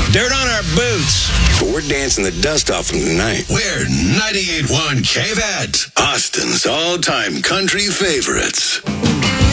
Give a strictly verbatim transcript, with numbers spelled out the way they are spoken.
dirt on our boots. But we're dancing the dust off them tonight. We're ninety-eight point one K V A T, Austin's all-time country favorites.